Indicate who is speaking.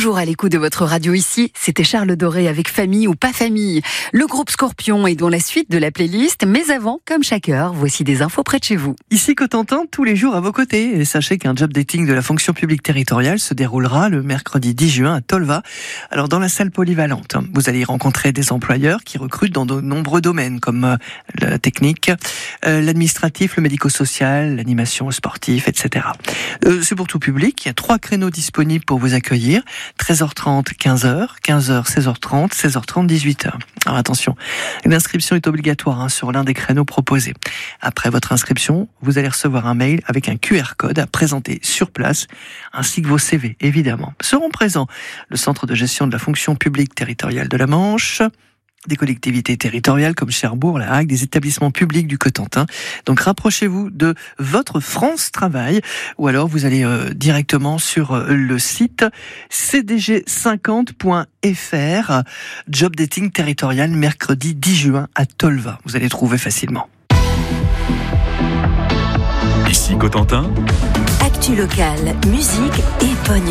Speaker 1: toujours à l'écoute de votre radio ici. C'était Charles Doré avec Famille ou pas famille. Le groupe Scorpion est dans la suite de la playlist. Mais avant, comme chaque heure, voici des infos près de chez vous.
Speaker 2: Ici Cotentin, tous les jours à vos côtés. Et sachez qu'un job dating de la fonction publique territoriale se déroulera le mercredi 10 juin à Tolva. Alors dans la salle polyvalente, vous allez y rencontrer des employeurs qui recrutent dans de nombreux domaines comme la technique, l'administratif, le médico-social, l'animation, le sportif, etc. C'est pour tout public. Il y a 3 créneaux disponibles pour vous accueillir. 13h30, 15h, 15h, 16h30, 16h30, 18h. Alors attention, l'inscription est obligatoire sur l'un des créneaux proposés. Après votre inscription, vous allez recevoir un mail avec un QR code à présenter sur place, ainsi que vos CV, évidemment. Seront présents le Centre de gestion de la fonction publique territoriale de la Manche, des collectivités territoriales comme Cherbourg, La Hague, des établissements publics du Cotentin. Donc rapprochez-vous de votre France Travail ou alors vous allez directement sur le site cdg50.fr, job dating territorial mercredi 10 juin à Tolva. Vous allez trouver facilement.
Speaker 3: Ici Cotentin.
Speaker 1: Actu locale, musique et pognon.